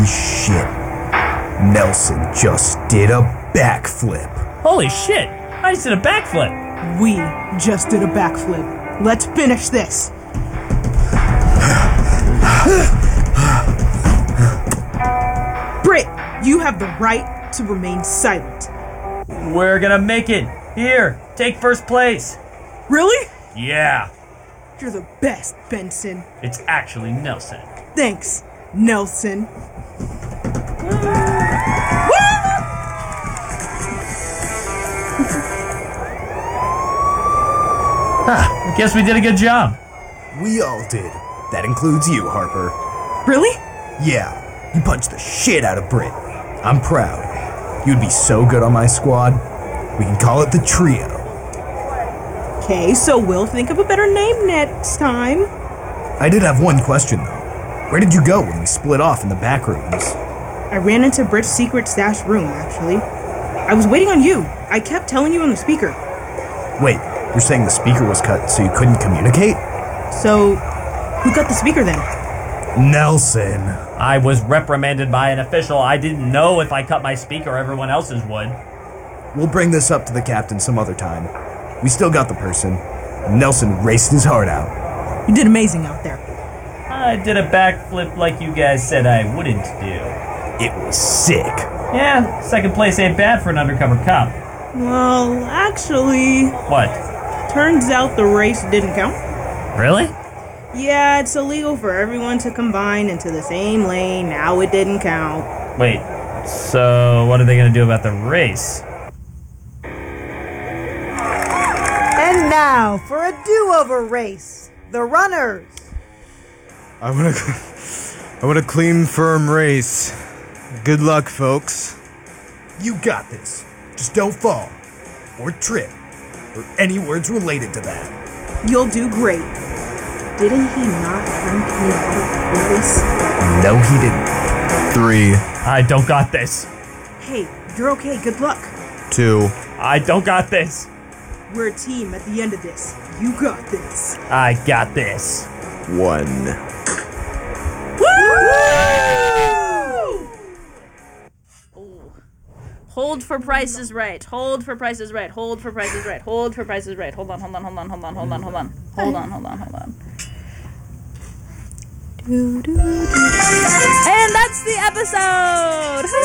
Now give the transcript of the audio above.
Shit. Nelson just did a backflip. Holy shit! I just did a backflip. We just did a backflip. Let's finish this. Britt, you have the right to remain silent. We're gonna make it. Here, take first place. Really? Yeah, You're the best, Benson. it's actually Nelson. Thanks, Nelson. I guess we did a good job. We all did. That includes you, Harper. Really? Yeah, you punched the shit out of Britt. I'm proud. You'd be so good on my squad. We can call it the Trio. Okay, so we'll think of a better name next time. I did have one question, though. Where did you go when we split off in the back rooms? I ran into Britt's secret stash room, actually. I was waiting on you. I kept telling you on the speaker. Wait, you're saying the speaker was cut so you couldn't communicate? So, who cut the speaker then? Nelson. I was reprimanded by an official. I didn't know if I cut my speaker, everyone else's would. We'll bring this up to the captain some other time. We still got the person. Nelson raced his heart out. You did amazing out there. I did a backflip like you guys said I wouldn't do. It was sick. Yeah, second place ain't bad for an undercover cop. Well, actually, What? turns out the race didn't count. Really? Yeah, it's illegal for everyone to combine into the same lane. Now it didn't count. Wait, so what are they gonna do about the race? And now for a do-over race. The runners. I want a clean, firm race. Good luck, folks. You got this. Just don't fall. Or trip. Or any words related to that. You'll do great. Didn't he not rank me out of this? No, he didn't. 3, I don't got this. Hey, you're okay. Good luck. 2, I don't got this. We're a team at the end of this. You got this. I got this. 1. Hold for Price is Right. Hold for Price is Right. Hold for Price is Right. Hold for Price is Right. Hold on. Hold on. And that's the episode.